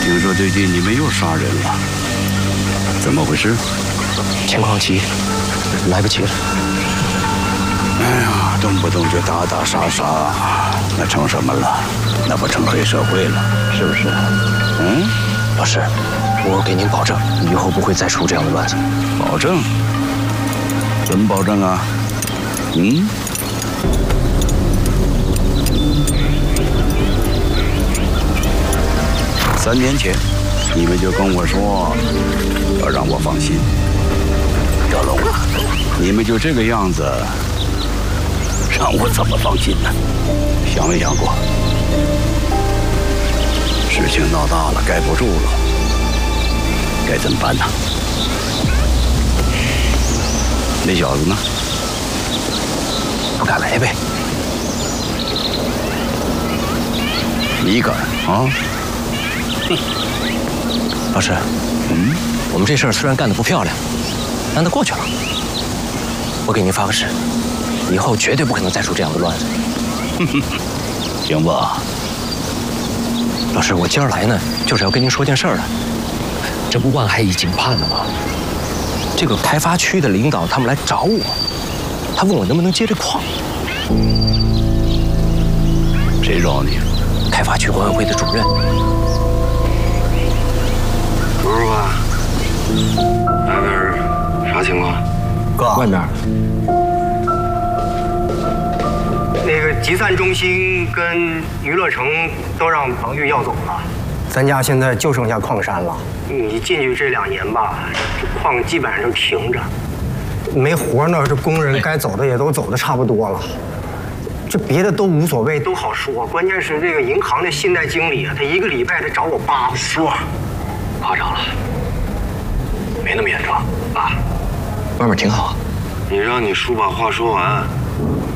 听说最近你们又杀人了，怎么回事？ 情况急，来不及了。 哎呀，动不动就打打杀杀，那成什么了？那不成黑社会了，是不是？嗯， 老师，我给您保证，以后不会再出这样的乱子。 保证？怎么保证啊？嗯？3年前，你们就跟我说要让我放心。小龙，你们就这个样子，让我怎么放心呢？想没想过，事情闹大了，盖不住了，该怎么办呢？那小子呢？ 不敢来呗。 你敢啊？ 老师，我们这事儿虽然干得不漂亮，但它过去了。我给您发个誓，以后绝对不可能再出这样的乱子。 行吧。 老师，我今儿来呢，就是要跟您说件事儿的。这不万海已经判了吗？这个开发区的领导他们来找我，他问我能不能接这矿。 谁找你？ 开发区管委会的主任。 叔叔吧，外边啥情况？ 哥，外面那个集散中心跟娱乐城都让彭玉要走了，咱家现在就剩下矿山了。你进去这2年吧，这矿基本上就停着，没活呢。这工人该走的也都走的差不多了，这别的都无所谓，都好说。关键是这个银行的信贷经理啊，他1个礼拜他找我8次。 夸张了，没那么严重啊。 外面挺好。 你让你叔把话说完，